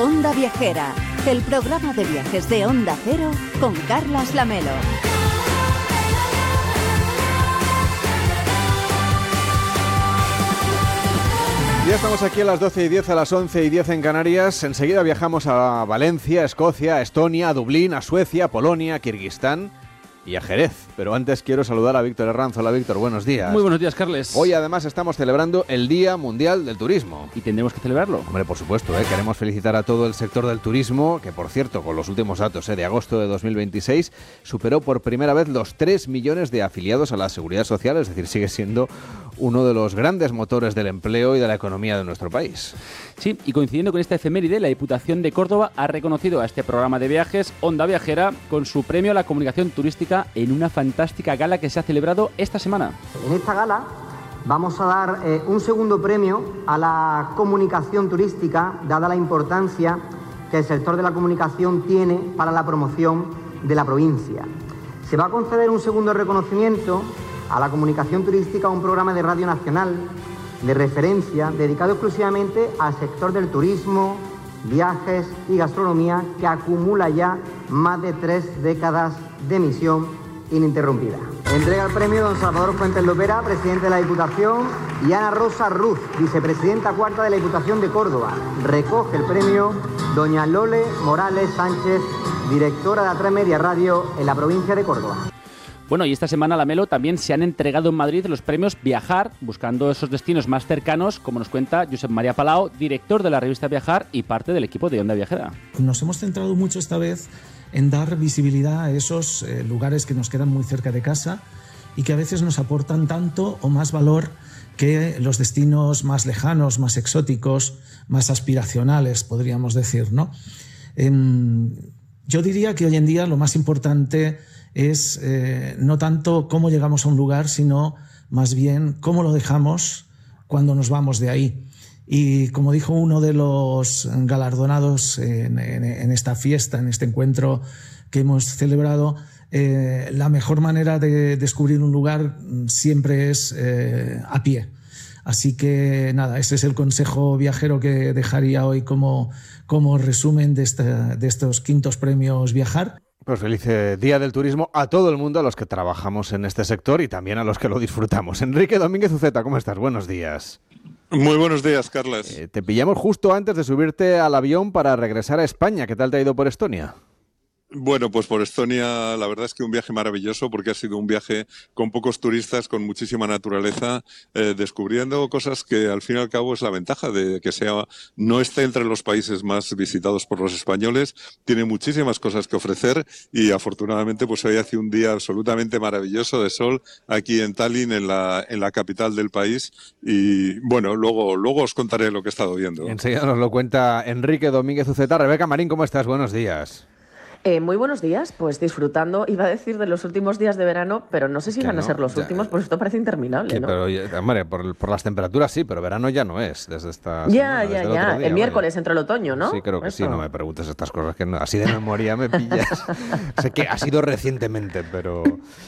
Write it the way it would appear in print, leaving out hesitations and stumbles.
Onda Viajera, el programa de viajes de Onda Cero con Carlas Lamelo. Ya estamos aquí a las 12:10, a las 11:10 en Canarias. Enseguida viajamos a Valencia, Escocia, a Estonia, a Dublín, a Suecia, a Polonia, a Kirguistán y a Jerez. Pero antes quiero saludar a Víctor Herranz. Hola Víctor, buenos días. Muy buenos días, Carles. Hoy además estamos celebrando el Día Mundial del Turismo. ¿Y tendremos que celebrarlo? Hombre, por supuesto, queremos felicitar a todo el sector del turismo, que por cierto, con los últimos datos de agosto de 2026, superó por primera vez los 3 millones de afiliados a la Seguridad Social, es decir, sigue siendo uno de los grandes motores del empleo y de la economía de nuestro país. Sí, y coincidiendo con esta efeméride, la Diputación de Córdoba ha reconocido a este programa de viajes Onda Viajera con su premio a la comunicación turística en una fantástica gala que se ha celebrado esta semana. En esta gala vamos a dar un segundo premio a la comunicación turística, dada la importancia que el sector de la comunicación tiene para la promoción de la provincia. Se va a conceder un segundo reconocimiento a la comunicación turística, un programa de Radio Nacional de referencia dedicado exclusivamente al sector del turismo, viajes y gastronomía, que acumula ya más de 3 décadas de emisión ininterrumpida. Entrega el premio don Salvador Fuentes Lopera, presidente de la Diputación, y Ana Rosa Ruz, vicepresidenta cuarta de la Diputación de Córdoba. Recoge el premio doña Lole Morales Sánchez, directora de A3 Media Radio en la provincia de Córdoba. Bueno, y esta semana, Lamelo, también se han entregado en Madrid los premios Viajar, buscando esos destinos más cercanos, como nos cuenta Josep María Palau, director de la revista Viajar y parte del equipo de Onda Viajera. Nos hemos centrado mucho esta vez en dar visibilidad a esos lugares que nos quedan muy cerca de casa y que a veces nos aportan tanto o más valor que los destinos más lejanos, más exóticos, más aspiracionales, podríamos decir, ¿no? Yo diría que hoy en día lo más importante es no tanto cómo llegamos a un lugar, sino más bien cómo lo dejamos cuando nos vamos de ahí. Y como dijo uno de los galardonados en esta fiesta, en este encuentro que hemos celebrado, la mejor manera de descubrir un lugar siempre es a pie. Así que nada, ese es el consejo viajero que dejaría hoy como resumen de estos quintos premios Viajar. Pues feliz Día del Turismo a todo el mundo, a los que trabajamos en este sector y también a los que lo disfrutamos. Enrique Domínguez Uceta, ¿cómo estás? Buenos días. Muy buenos días, Carlas. Te pillamos justo antes de subirte al avión para regresar a España. ¿Qué tal te ha ido por Estonia? Bueno, pues por Estonia la verdad es que un viaje maravilloso, porque ha sido un viaje con pocos turistas, con muchísima naturaleza, descubriendo cosas que al fin y al cabo es la ventaja de que no esté entre los países más visitados por los españoles. Tiene muchísimas cosas que ofrecer y afortunadamente pues hoy hace un día absolutamente maravilloso de sol aquí en Tallinn, en la capital del país, y bueno, luego os contaré lo que he estado viendo. Enseguida nos lo cuenta Enrique Domínguez Uceta. Rebeca Marín, ¿cómo estás? Buenos días. Muy buenos días, pues disfrutando, iba a decir de los últimos días de verano, pero no sé si van a ser los últimos, pues esto parece interminable, ¿no? Pero, hombre, por las temperaturas sí, pero verano ya no es, desde esta Ya, semana, el día, miércoles entra el otoño, ¿no? Sí, creo que Eso. sí, no me preguntes estas cosas, que no, así de memoria me pillas. Sé que ha sido recientemente, pero